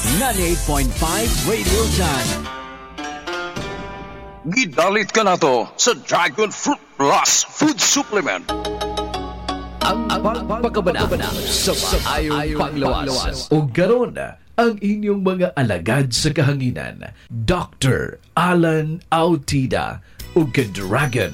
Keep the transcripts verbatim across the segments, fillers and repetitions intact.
ninety-eight point five Radio Sun. Gidalit ka na to sa Dragon Fruit Plus Food Supplement. Ang pagpapakabana sa maayong panglawas. O garon ang inyong mga alagad sa kahanginan, Doctor Alan Autida o Dragon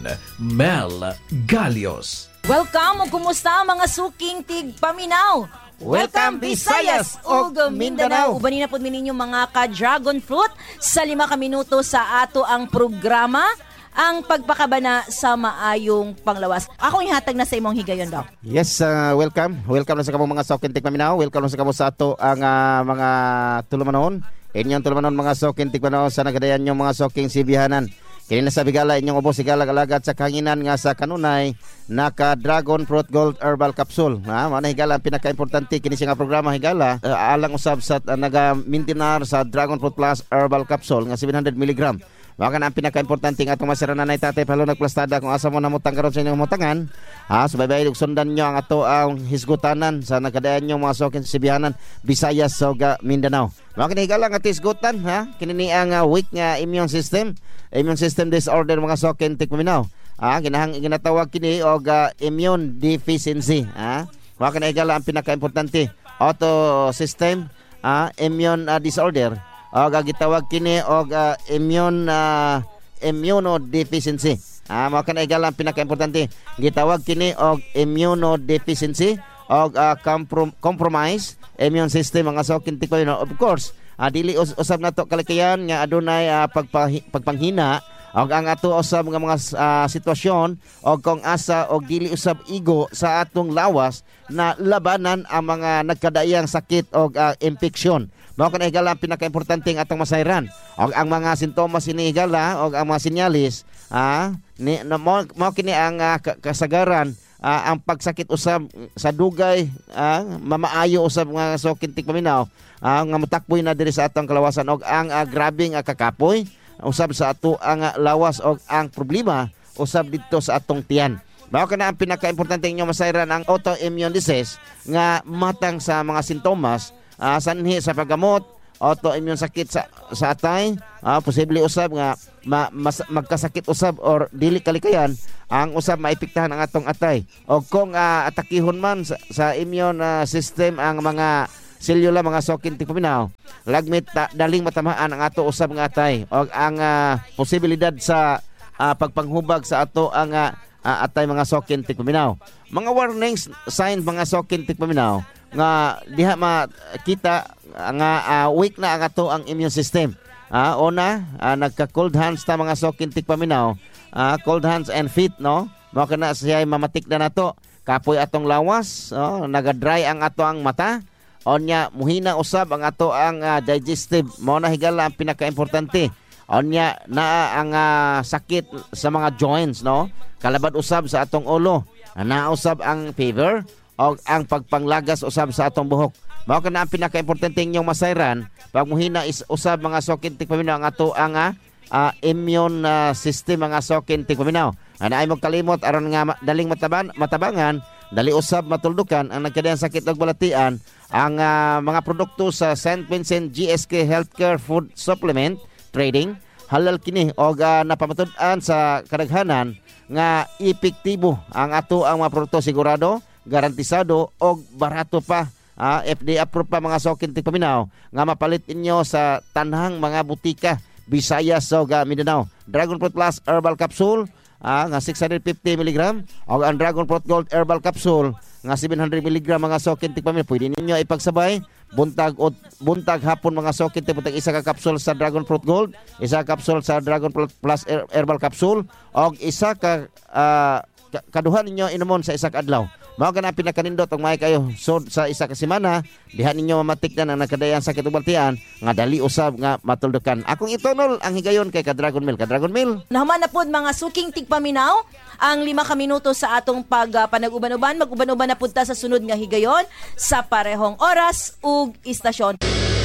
Mel Galios. Welcome o kumusta mga suking tigpaminaw? Welcome Visayas ug Mindanao. Ubanin na po ninyo mga ka-dragon fruit sa lima ka minuto sa ato ang programa, ang pagpakabana sa maayong panglawas. Ako ihatag na sa imong higayon, Doc. Yes, uh, welcome. Welcome na sa kamong mga sokin tigpaminaw. Welcome na sa kamo sa ato ang uh, mga tulumanon. Inyong tulumanon mga sokin tigpaminaw sa nagadayan yung mga soking sibihanan. Kini na sa bigala inyong ubos sigala alagat sa kanginan nga sa kanunay naka Dragon Fruit Gold Herbal Capsule. Ha, mao na higala ang pinaka-importante kini nga programa higala uh, alang usab sa uh, naga-maintainer sa Dragon Fruit Plus Herbal Capsule nga seven hundred milligrams. Mao kana ang pinaka-importante nga atong masirana nay tatay palo nagplastada kung asa mo namutang karon sa inyong mutangan. Ha, subaybay ug sundan nyo ang ato ang hisgutanan sa nagadayan yung mga sokin sibihanan Visayas ug Mindanao. Mao kini higala nga tisgutan ha, kini ni ang uh, weak nga immune system. Immune system disorder mga sokin tigpaminaw. Ah, ginahang ginatawag kini og uh, immune deficiency. Ah, wa kana igala ang pinaka-importante. Auto system ah, immune uh, disorder. Og uh, gitawag kini og uh, immune uh, immunodeficiency. Ah, wa kana igala ang pinaka-importante. Gitawag kini og immunodeficiency og uh, comprom- compromise immune system mga sokin tigpaminaw. Of course, Uh, dili us- usab nato kalikayan nga adunay uh, pagpa- pagpanghina og ang ato usab nga mga uh, sitwasyon og kung asa og dili usab igo sa atong lawas na labanan ang mga nagkadaiyang sakit og uh, infeksyon. Mao kana higala ang pinaka-importante ang atong masayran. Og ang mga sintomas ini higala og ang mga sinyalis ah ni no, mao kini ang uh, kasagaran uh, ang pagsakit usab sa dugay uh, mamaayo usab nga sokin tigpaminaw. Ang uh, matakboy na diri sa atong kalawasan og ang uh, grabing uh, kakapoy usab sa ato ang uh, lawas og ang problema usab dito sa atong tiyan. Mao kana ang pinaka-importante inyo masayran ang autoimmune disease nga matang sa mga sintomas uh, sanhi sa paggamot autoimmune sakit sa sa atay uh, posible usab nga ma, mas, magkasakit usab or dili kalikayan ang usab maipiktahan ang atong atay og kung uh, atakihon man sa, sa immune uh, system ang mga selula mga sokin tigpaminaw lagmit ta, daling matamaan ang ato usab nga atay og ang uh, posibilidad sa uh, pagpanghubag sa ato ang uh, atay mga sokin tigpaminaw. Mga warnings signs mga sokin tigpaminaw nga diha makita nga uh, weak na ang ato ang immune system. Uh, una, uh, nagka cold hands ta mga sokin tigpaminaw, uh, cold hands and feet no. Mao kana siya mamatik na nato. Kapoy atong lawas, oh, naga-dry ang ato ang mata. Onya muhina usab ang ato ang uh, digestive mao na higala ang pinaka-importante. Onya na ang uh, sakit sa mga joints no. Kalabad usab sa atong ulo. Na usab ang fever o ang pagpanglagas usab sa atong buhok. Mao kana ang pinaka-importante inyong masayran pag muhina is usab mga sokin tigpaminaw ang ato ang uh, uh, immune uh, system mga sokin tigpaminaw. Ana ay mo kalimot aron nga daling mataban matabangan dali usab matuldukan ang nagkadayang sakit ug balatian ang uh, mga produkto sa Saint Vincent G S K Healthcare Food Supplement Trading halal kini og uh, napamatud-an sa kadaghanan nga epektibo ang ato ang mga produkto sigurado, garantisado og barato pa. Uh, F D A approved pa mga sokin tigpaminaw nga mapalit inyo sa tanhang mga butika Visayas ug uh, Mindanao. Dragon Fruit Plus Herbal Capsule Ah, nga six hundred fifty milligrams o ang Dragon Fruit Gold Herbal Capsule nga seven hundred milligrams mga sokin tigpaminaw. Pwede ninyo ipagsabay buntag o buntag hapon mga sokin tigpaminaw isa ka capsule sa Dragon Fruit Gold, isa ka capsule sa Dragon Fruit Plus Herbal Capsule o isa ka uh, kaduhan ninyo inumon sa isa ka adlaw. Mao kana pinakanindot og may kayo so sa isa ka semana diha ninyo mamatik na ang nakadayan sakit ug baltian nga dali usab nga matuldukan. Akong itonol ang higayon kay ka Dragon Mill. Ka Dragon Mill. Nahuman na pud mga suking tigpaminaw ang lima ka minuto sa atong pag uh, panag-uban-uban. Mag-uban-uban na pud ta sa sunod nga higayon sa parehong oras ug istasyon.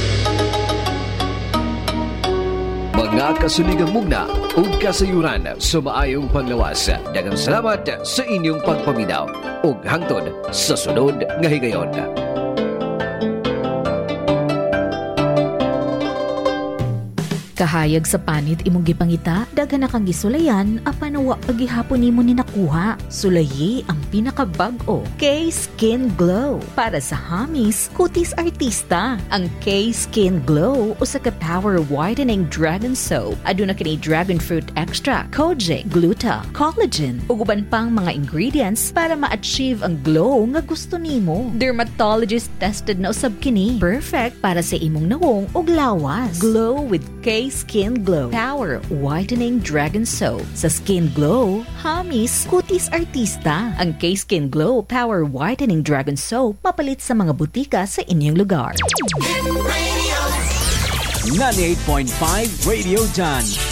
Mga kasuligang mugna ug kasayuran sa maayong panglawas. Daghang salamat sa inyong pagpaminaw ug hangtod sa sunod nga higayon. Kahayag sa panit imong gipangita, daghan na kang gisulayan, apan wa pagihapon nimo ni nakuha. Sulayi ang pinakabag-o, K-Skin Glow. Para sa hamis, kutis artista. Ang K-Skin Glow usa ka power whitening dragon soap. Aduna kini dragon fruit extract, kojic, gluta, collagen, ug uban pang mga ingredients para ma-achieve ang glow nga gusto nimo. Dermatologist tested na usab kini. Perfect para sa imong nawong ug lawas. Glow with K-Skin Glow Power Whitening Dragon Soap. Sa Skin Glow, hamis, kutis artista. Ang K-Skin Glow Power Whitening Dragon Soap mapalit sa mga butika sa inyong lugar. ninety-eight point five Radio John.